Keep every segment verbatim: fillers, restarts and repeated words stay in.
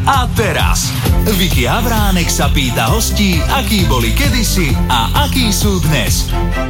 a teraz. Vicky Avránek sa pýta hostí, akí boli kedysi a akí sú dnes.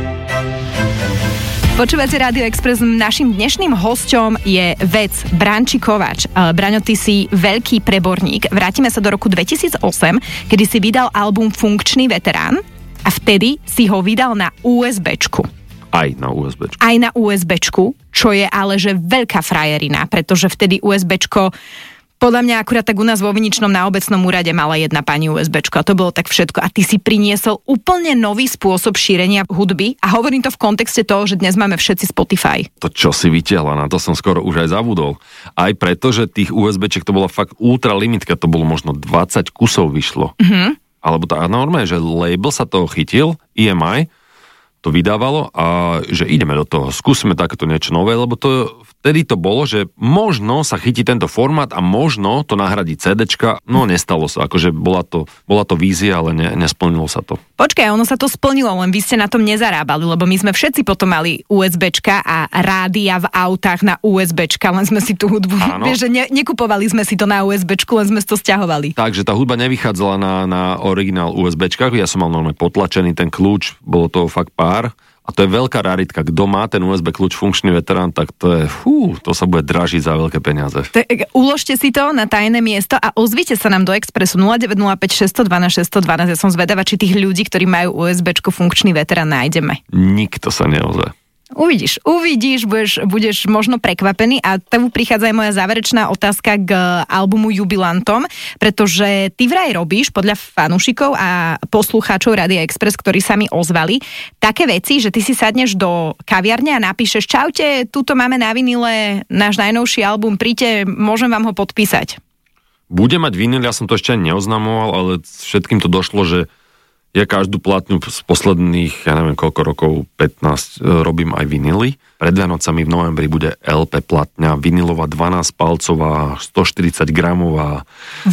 Počúvate Rádio Express. Naším dnešným hosťom je vec Branči Kováč. Braňo, ty si veľký preborník. Vrátime sa do roku dvetisícosem, kedy si vydal album Funkčný veterán a vtedy si ho vydal na USBčku. Aj na USBčku. Aj na USBčku, čo je ale že veľká frajerina, pretože vtedy USBčko, podľa mňa akurát tak u nás vo Viničnom na obecnom úrade mala jedna pani USBčko a to bolo tak všetko. A ty si priniesol úplne nový spôsob šírenia hudby a hovorím to v kontexte toho, že dnes máme všetci Spotify. To čo si vytiahla, na to som skoro už aj zabudol. Aj preto, že tých USBček to bola fakt ultra limitka, to bolo možno dvadsať kusov vyšlo. Mhm. Alebo to normálne, že label sa toho chytil, E M I, to vydávalo a že ideme do toho, skúsime takéto niečo nové, lebo to vtedy to bolo, že možno sa chytí tento formát a možno to nahradí CDčka, no nestalo sa, akože bola to, bola to vízia, ale ne, nesplnilo sa to. Počkaj, ono sa to splnilo, len vy ste na tom nezarábali, lebo my sme všetci potom mali USBčka a rádia v autách na USBčka, len sme si tú hudbu, vieš, že ne, nekupovali sme si to na USBčku, len sme si to sťahovali. Takže tá hudba nevychádzala na, na originál USBčkách, ja som mal normálne potlačený ten kľúč, bolo toho fakt pár. A to je veľká raritka. Kto má ten ú es bé kľúč Funkčný veterán, tak to je, fú, to sa bude dražiť za veľké peniaze. Tak uložte si to na tajné miesto a ozvite sa nám do Expressu nula deväť nula päť šesť jedna dva šesť jedna dva. Ja som zvedavá, či tých ľudí, ktorí majú USBčko Funkčný veterán, nájdeme. Nikto sa neozve. Uvidíš, uvidíš, budeš, budeš možno prekvapený a tomu prichádza aj moja záverečná otázka k albumu Jubilantom, pretože ty vraj robíš podľa fanúšikov a poslucháčov Rádia Express, ktorí sa mi ozvali, také veci, že ty si sadneš do kaviarne a napíšeš: čaute, tuto máme na vinile náš najnovší album, príďte, môžem vám ho podpísať. Bude mať vinyl, ja som to ešte neoznamoval, ale všetkým to došlo, že ja každú platňu z posledných, ja neviem koľko rokov, pätnásť, robím aj vinily. Pred Vianocami v novembri bude el pé platňa, vinilová dvanásťpalcová, stoštyridsať gramová.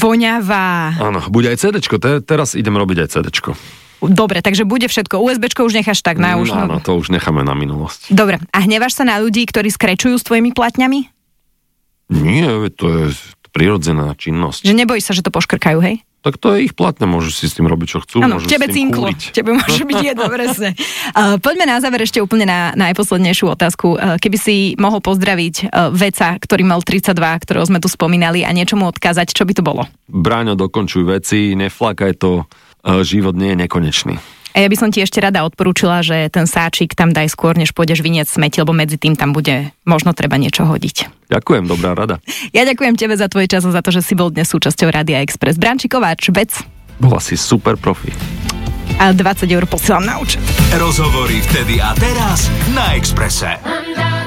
Voňavá. Áno, bude aj CDčko, Te, teraz idem robiť aj CDčko. Dobre, takže bude všetko. USBčko už necháš tak na už. Áno, to už necháme na minulosť. Dobre, a hneváš sa na ľudí, ktorí skrečujú s tvojimi platňami? Nie, to je prirodzená činnosť. Že nebojíš sa, že to poškrkajú, hej? Tak to je ich platné, môžu si s tým robiť, čo chcú. Áno, tebe cinklo, tebe môže byť jedno, presne. Uh, poďme na záver ešte úplne na najposlednejšiu otázku. Uh, keby si mohol pozdraviť uh, veca, ktorý mal tridsaťdva, ktorého sme tu spomínali, a niečo mu odkázať, čo by to bolo? Bráňo, dokončuj veci, neflakaj to, uh, život nie je nekonečný. A ja by som ti ešte rada odporúčila, že ten sáčik tam daj skôr, než pôjdeš vynieť smeti, lebo medzi tým tam bude možno treba niečo hodiť. Ďakujem, dobrá rada. Ja ďakujem tebe za tvoj čas a za to, že si bol dnes súčasťou Rádia Express. Branči Kováč, vec. Bola si super profi. A dvadsať eur posielam na účet. Rozhovory vtedy a teraz na Expresse.